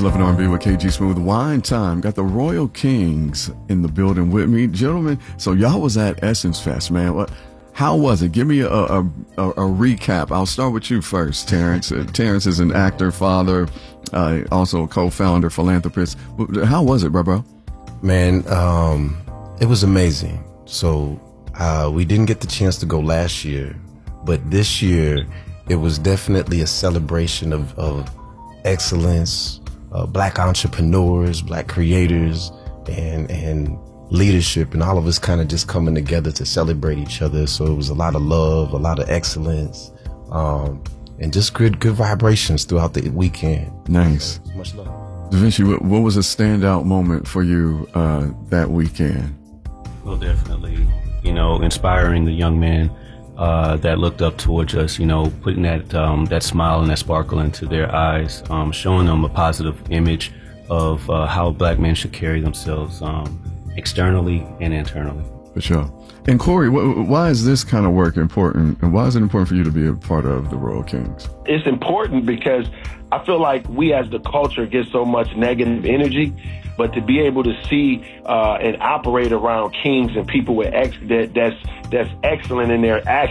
It's Love and R&B with KG Smooth. Wine time. Got the Royal Kings in the building with me. Gentlemen, so y'all was at Essence Fest, man. How was it? Give me a recap. I'll start with you first, Terrence. Terrence is an actor, father, also a co-founder, philanthropist. How was it, bro? Man, it was amazing. So we didn't get the chance to go last year, but this year it was definitely a celebration of excellence, black entrepreneurs, black creators, and leadership, and all of us kind of just coming together to celebrate each other. So it was a lot of love, a lot of excellence, and just good vibrations throughout the weekend. Nice. Much love. Da Vinci, what was a standout moment for you that weekend? Well, definitely, inspiring the young man that looked up towards us, putting that smile and that sparkle into their eyes, showing them a positive image of how black men should carry themselves externally and internally. For sure. And Corey, why is this kind of work important, and why is it important for you to be a part of the Royal Kings? It's important because I feel like we as the culture get so much negative energy, but to be able to see and operate around kings and people with that's excellent in their actions.